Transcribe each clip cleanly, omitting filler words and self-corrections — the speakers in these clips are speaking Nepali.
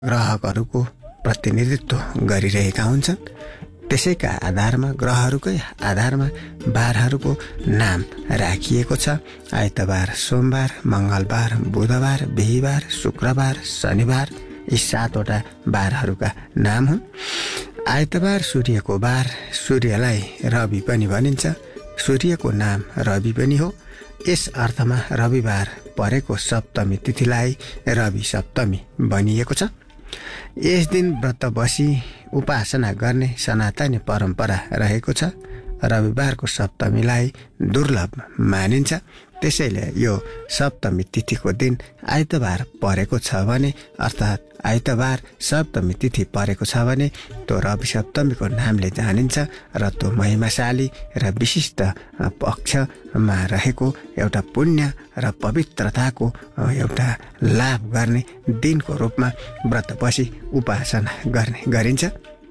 ग्रहहरूको प्रतिनिधित्व गरिरहेका हुन्छन्। त्यसैका आधारमा ग्रहहरूकै आधारमा बारहरूको नाम राखिएको छ। आइतबार, सोमबार, मङ्गलबार, बुधबार, बिहीबार, शुक्रबार, शनिबार यी 7वटा बारहरूका नाम हुन्। आइतबार सूर्यको बार, सूर्यलाई रवि पनि भनिन्छ। सूर्यको नाम रवि पनि हो। यस अर्थमा रविबार परेको सप्तमी तिथिलाई रवि सप्तमी भनिएको छ। यस दिन व्रत बसी उपासना गर्ने सनातनी परम्परा रहेको छ। रविबारको सप्तमीलाई दुर्लभ मानिन्छ। त्यसैले यो सप्तमी तिथिको दिन आइतबार परेको छ भने, अर्थात् आइतबार सप्तमी तिथि परेको छ भने त्यो रवि सप्तमीको नामले जानिन्छ र त्यो महिमाशाली र विशिष्ट पक्षमा रहेको एउटा पुण्य र पवित्रताको एउटा लाभ गर्ने दिनको रूपमा व्रत बसी उपासना गरिन्छ।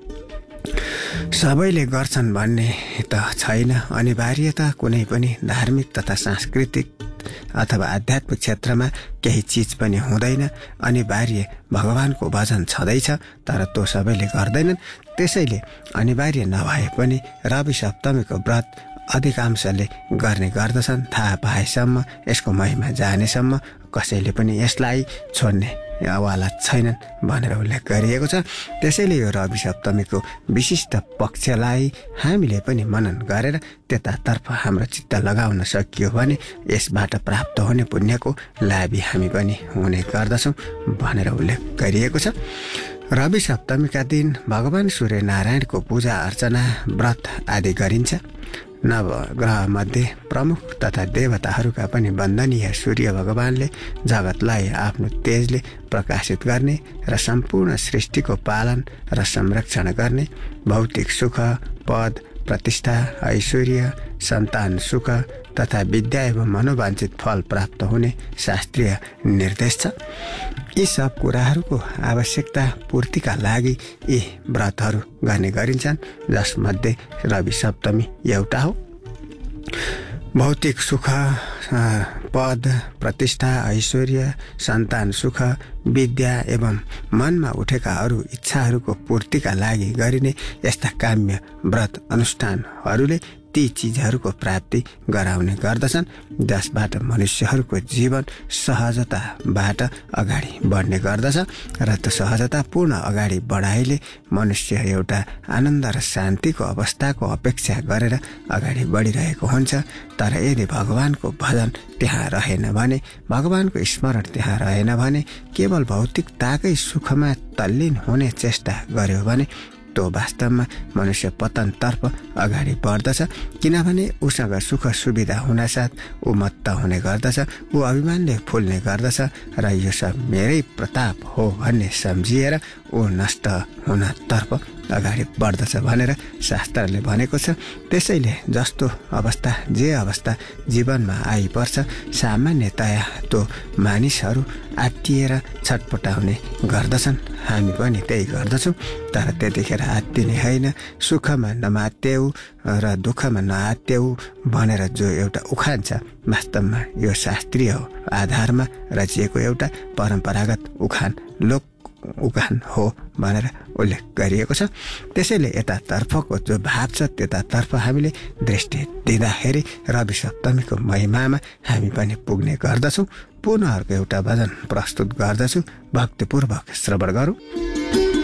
सबैले गर्छन् भन्ने त छैन। अनिवार्यता कुनै पनि धार्मिक तथा सांस्कृतिक अथवा आध्यात्मिक क्षेत्रमा केही चिज पनि हुँदैन। अनिवार्य भगवानको भजन छँदैछ, तर त्यो सबैले गर्दैनन्। त्यसैले अनिवार्य नभए पनि रवि सप्तमीको व्रत अधिकांशले गर्ने गर्दछन्। थाहा पाएसम्म, यसको महिमा जानेसम्म कसैले पनि यसलाई छोड्ने वाला छैनन् भनेर उल्लेख गरिएको छ। त्यसैले यो रवि सप्तमीको विशिष्ट पक्षलाई हामीले पनि मनन गरेर त्यतातर्फ हाम्रो चित्त लगाउन सकियो भने यसबाट प्राप्त हुने पुण्यको लाभी हामी पनि हुने गर्दछौँ भनेर उल्लेख गरिएको छ। रवि सप्तमीका दिन भगवान सूर्यनारायणको पूजा अर्चना, व्रत आदि गरिन्छ। नवग्रहमध्ये प्रमुख तथा देवताहरूका पनि वन्दनीय सूर्य भगवानले जगतलाई आफ्नो तेजले प्रकाशित गर्ने र सम्पूर्ण सृष्टिको पालन र संरक्षण गर्ने, भौतिक सुख, पद, प्रतिष्ठा, ऐश्वर्य, सन्तान सुख तथा विद्या एवं मनोवाञ्छित फल प्राप्त हुने शास्त्रीय निर्देश छ। यी सब कुराहरूको आवश्यकता पूर्तिका लागि यी व्रतहरू गर्ने गरिन्छन्, जसमध्ये रवि सप्तमी एउटा हो। भौतिक सुख, पद, प्रतिष्ठा, ऐश्वर्य, सन्तान सुख, विद्या एवं मनमा उठेका अरू इच्छाहरूको पूर्तिका लागि गरिने यस्ता काम्य व्रत अनुष्ठानहरूले ती चिजहरूको प्राप्ति गराउने गर्दछन्, जसबाट मनुष्यहरूको जीवन सहजताबाट अगाडि बढ्ने गर्दछ र त्यो सहजतापूर्ण अगाडि बढाइले मनुष्य एउटा आनन्द र शान्तिको अवस्थाको अपेक्षा गरेर अगाडि बढिरहेको हुन्छ। तर यदि भगवानको भजन त्यहाँ रहेन भने, भगवानको स्मरण त्यहाँ रहेन भने, केवल भौतिकताकै सुखमा तल्लीन हुने चेष्टा गर्यो भने त्यो वास्तवमा मनुष्य पतनतर्फ अगाडि बढ्दछ। किनभने उसँग सुख सुविधा हुनासाथ ऊ मत्त हुने गर्दछ, ऊ अभिमानले फुल्ने गर्दछ र यो सब मेरै प्रताप हो भन्ने सम्झिएर ऊ नष्ट हुनतर्फ अगाडि बढ्दछ भनेर शास्त्रले भनेको छ। त्यसैले जस्तो अवस्था जे अवस्था जीवनमा आइपर्छ, सामान्यतया त्यो मानिसहरू आत्तिएर छटपटाउने गर्दछन्। हामी पनि त्यही गर्दछौँ। तर त्यतिखेर आत्तिने होइन, सुखमा नमात्याउ र दुःखमा नआत्याउ भनेर जो एउटा उखान छ, वास्तवमा यो शास्त्रीय आधारमा रचिएको एउटा परम्परागत उखान, लोक उखान हो भनेर उल्लेख गरिएको छ। त्यसैले यतातर्फको जो भाव छ त्यतातर्फ हामीले दृष्टि दिँदाखेरि रवि सप्तमीको महिमामा हामी पनि पुग्ने गर्दछौँ। पुनः अर्को एउटा भजन प्रस्तुत गर्दछु, भक्तिपूर्वक श्रवण गरौँ।